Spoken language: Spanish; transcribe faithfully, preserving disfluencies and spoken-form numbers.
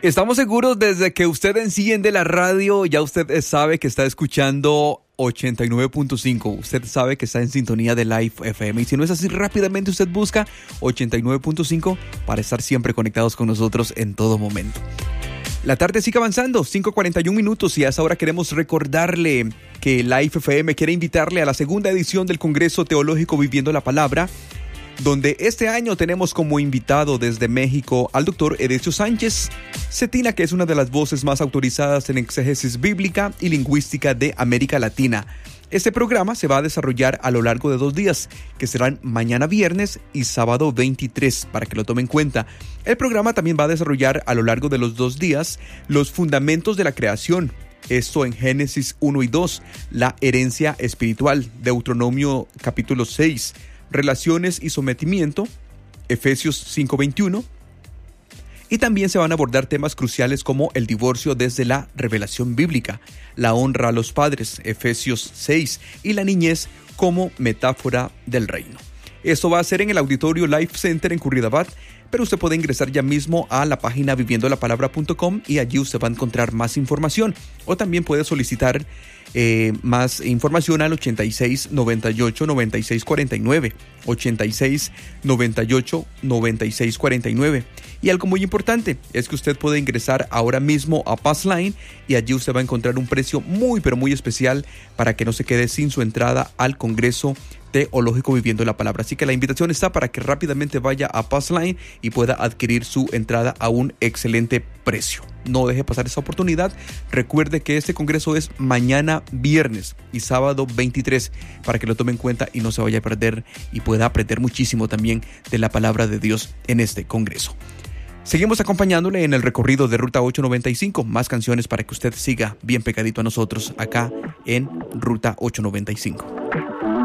Estamos seguros desde que usted enciende la radio, ya usted sabe que está escuchando ochenta y nueve punto cinco. Usted sabe que está en sintonía de Life F M. Y si no es así, rápidamente usted busca ochenta y nueve punto cinco para estar siempre conectados con nosotros en todo momento. La tarde sigue avanzando, cinco cuarenta y un minutos, y a esa hora queremos recordarle que Life F M quiere invitarle a la segunda edición del Congreso Teológico Viviendo la Palabra, donde este año tenemos como invitado desde México al doctor Edesio Sánchez Cetina, que es una de las voces más autorizadas en exégesis bíblica y lingüística de América Latina. Este programa se va a desarrollar a lo largo de dos días, que serán mañana viernes y sábado veintitrés, para que lo tomen en cuenta. El programa también va a desarrollar a lo largo de los dos días los fundamentos de la creación, esto en Génesis uno y dos, la herencia espiritual, Deuteronomio capítulo seis, relaciones y sometimiento, Efesios cinco veintiuno, y también se van a abordar temas cruciales como el divorcio desde la revelación bíblica, la honra a los padres, Efesios seis, y la niñez como metáfora del reino. Esto va a ser en el Auditorio Life Center en Curridabat, pero usted puede ingresar ya mismo a la página viviendo la palabra punto com y allí usted va a encontrar más información, o también puede solicitar eh, más información al ochenta y seis, noventa y ocho, noventa y seis cuarenta y nueve, ochenta y seis, noventa y ocho, noventa y seis cuarenta y nueve. Y algo muy importante es que usted puede ingresar ahora mismo a Passline y allí usted va a encontrar un precio muy pero muy especial para que no se quede sin su entrada al Congreso Teológico Viviendo la Palabra. Así que la invitación está para que rápidamente vaya a Passline y pueda adquirir su entrada a un excelente precio. No deje pasar esa oportunidad. Recuerde que este congreso es mañana viernes y sábado veintitrés, para que lo tome en cuenta y no se vaya a perder y pueda aprender muchísimo también de la palabra de Dios en este congreso. Seguimos acompañándole en el recorrido de Ruta ochocientos noventa y cinco. Más canciones para que usted siga bien pegadito a nosotros acá en Ruta ochocientos noventa y cinco.